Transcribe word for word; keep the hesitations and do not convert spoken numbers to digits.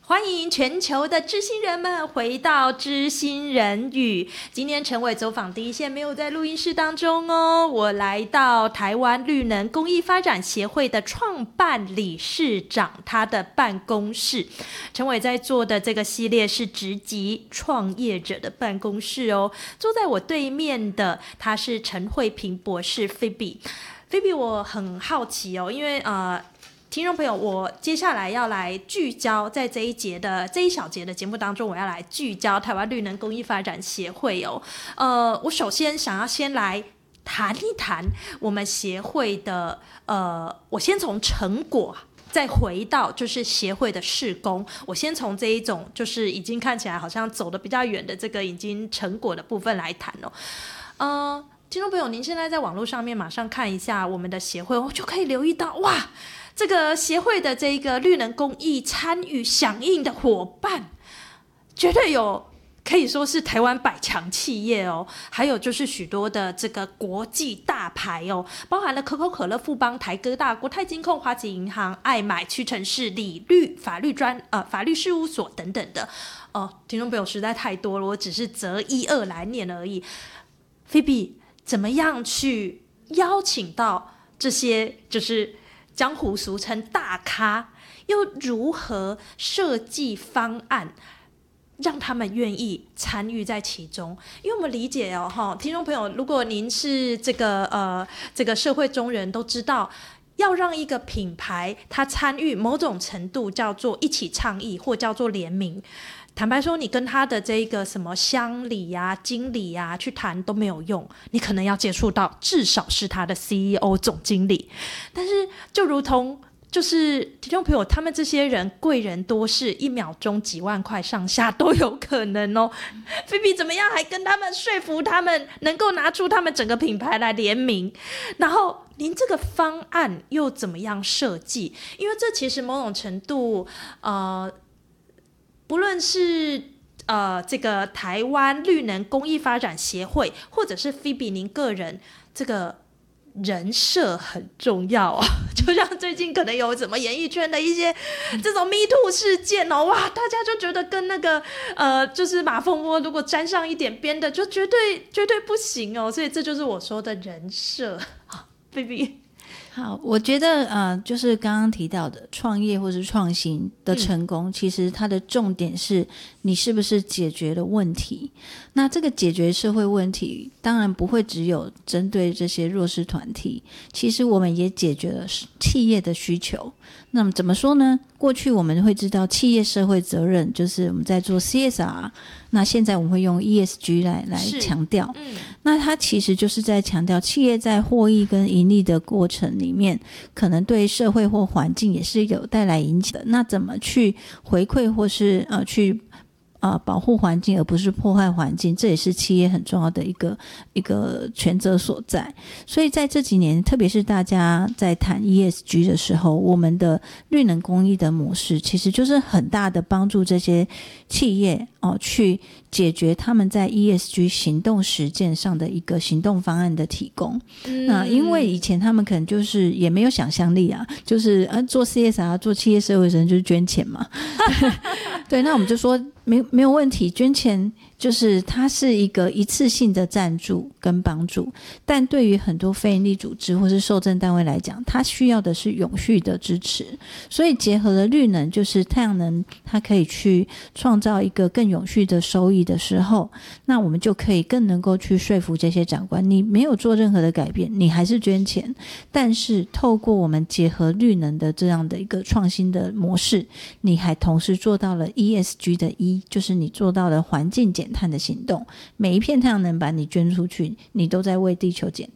欢迎全球的知心人们回到知心人语。今天陈伟走访第一线，没有在录音室当中哦。我来到台湾绿能公益发展协会的创办理事长他的办公室。陈伟在做的这个系列是直击创业者的办公室哦。坐在我对面的他是陈慧萍博士 Phoebe。Phoebe， 我很好奇哦，因为呃。听众朋友，我接下来要来聚焦在这一节的这一小节的节目当中，我要来聚焦台湾绿能公益发展协会哦。呃，我首先想要先来谈一谈我们协会的呃，我先从成果。再回到就是协会的事工，我先从这一种就是已经看起来好像走得比较远的这个已经成果的部分来谈哦。呃，听众朋友，您现在在网络上面马上看一下我们的协会，我就可以留意到哇。这个协会的这个绿能公益参与响应的伙伴，绝对有可以说是台湾百强企业哦，还有就是许多的这个国际大牌哦，包含了可口可乐、富邦、台哥大、国泰金控、花旗银行、爱买、屈臣氏、理律法律专呃法律事务所等等的哦。听众朋友实在太多了，我只是择一二来念而已。Phoebe 怎么样去邀请到这些就是江湖俗称大咖，又如何设计方案让他们愿意参与在其中？因为我们理解哦，听众朋友，如果您是这个呃这个社会中人，都知道要让一个品牌它参与某种程度叫做一起倡议或叫做联名。坦白说，你跟他的这个什么乡里啊、经理啊去谈都没有用，你可能要接触到至少是他的 C E O 总经理。但是就如同就是听众朋友，他们这些人贵人多事，一秒钟几万块上下都有可能哦。菲比怎么样还跟他们说服他们能够拿出他们整个品牌来联名，然后您这个方案又怎么样设计？因为这其实某种程度呃不论是呃这个台湾绿能公益发展协会，或者是 Phoebe 您个人，这个人设很重要啊。就像最近可能有什么演艺圈的一些这种 Me Too 事件哦，哇，大家就觉得跟那个呃就是马蜂窝如果沾上一点边的，就绝对绝对不行哦。所以这就是我说的人设。好 ，Phoebe。 好，我觉得呃，就是刚刚提到的创业或是创新的成功，嗯、其实它的重点是你是不是解决了问题。那这个解决社会问题，当然不会只有针对这些弱势团体，其实我们也解决了企业的需求。那么怎么说呢？过去我们会知道企业社会责任，就是我们在做 C S R， 那现在我们会用 E S G 来来强调、嗯、那它其实就是在强调企业在获益跟盈利的过程里面，可能对社会或环境也是有带来影响的。那怎么去回馈或是呃去呃，保护环境而不是破坏环境，这也是企业很重要的一个一个权责所在。所以在这几年，特别是大家在谈 E S G 的时候，我们的绿能公益的模式其实就是很大的帮助这些企业哦去解决他们在 E S G 行动实践上的一个行动方案的提供。嗯、那因为以前他们可能就是也没有想象力啊，就是呃做 C S R 做企业社会责任就是捐钱嘛。对，那我们就说没没有问题，捐钱就是它是一个一次性的赞助跟帮助，但对于很多非营利组织或是受赠单位来讲，它需要的是永续的支持。所以结合了绿能，就是太阳能，它可以去创造一个更永续的收益的时候，那我们就可以更能够去说服这些长官，你没有做任何的改变，你还是捐钱，但是透过我们结合绿能的这样的一个创新的模式，你还同时做到了 E S G 的 E， 就是你做到了环境减碳的行动。每一片太阳能板你捐出去，你都在为地球减